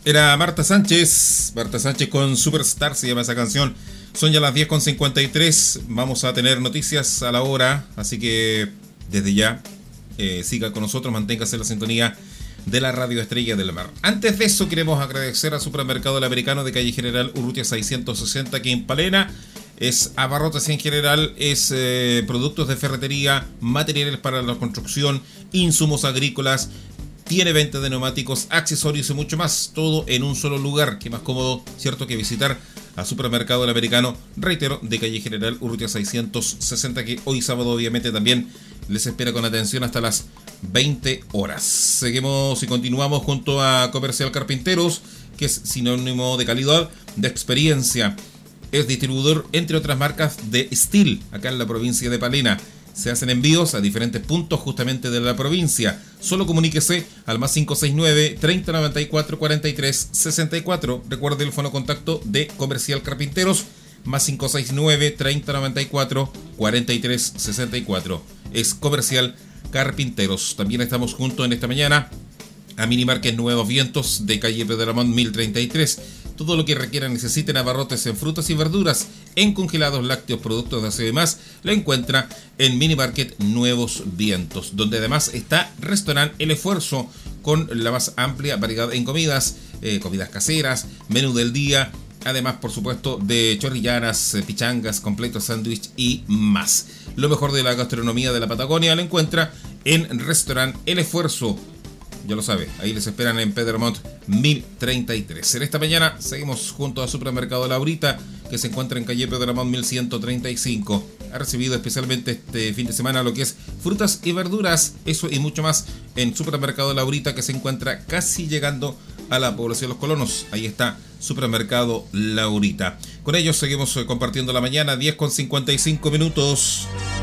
Era Marta Sánchez con Superstar, se llama esa canción. Son ya las 10:53, vamos a tener noticias a la hora, así que desde ya siga con nosotros, manténgase en la sintonía de la Radio Estrella del Mar. Antes de eso queremos agradecer al Supermercado El Americano de calle General Urrutia 660 aquí en Palena. Es abarrotes en general, es productos de ferretería, materiales para la construcción, insumos agrícolas. Tiene venta de neumáticos, accesorios y mucho más, todo en un solo lugar. Qué más cómodo, cierto, que visitar a Supermercado El Americano, reitero, de calle General Urrutia 660, que hoy sábado obviamente también les espera con atención hasta las 20 horas. Seguimos y continuamos junto a Comercial Carpinteros, que es sinónimo de calidad, de experiencia. Es distribuidor, entre otras marcas, de Steel, acá en la provincia de Palena. Se hacen envíos a diferentes puntos justamente de la provincia. Solo comuníquese al más 569 3094 43 64. Recuerde el fono contacto de Comercial Carpinteros, más 569 3094 43 64. Es Comercial Carpinteros. También estamos juntos en esta mañana a Minimarket Nuevos Vientos de calle Pedramont 1033. Todo lo que requieran, necesiten abarrotes en frutas y verduras, en congelados, lácteos, productos de aseo y más, lo encuentra en Minimarket Nuevos Vientos, donde además está Restaurant El Esfuerzo, con la más amplia variedad en comidas, comidas caseras, menú del día, además por supuesto de chorrillanas, pichangas, completos, sándwich y más. Lo mejor de la gastronomía de la Patagonia lo encuentra en Restaurant El Esfuerzo. Ya lo sabe, ahí les esperan en Pedramont 1033. En esta mañana seguimos junto a Supermercado Laurita, que se encuentra en calle Pedramont 1135. Ha recibido especialmente este fin de semana lo que es frutas y verduras, eso y mucho más en Supermercado Laurita, que se encuentra casi llegando a la población de Los Colonos. Ahí está Supermercado Laurita. Con ellos seguimos compartiendo la mañana, 10:55 minutos.